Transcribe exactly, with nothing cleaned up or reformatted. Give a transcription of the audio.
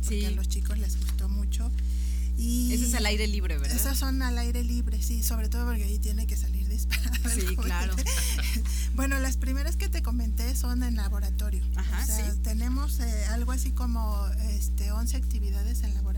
porque sí. a los chicos les gustó mucho. Y ese es al aire libre, ¿verdad? Esas son al aire libre, sí, sobre todo porque ahí tiene que salir disparado. Sí, claro. Bueno, las primeras que te comenté son en laboratorio. Ajá, o sea, sí. tenemos eh, algo así como este once actividades en laboratorio.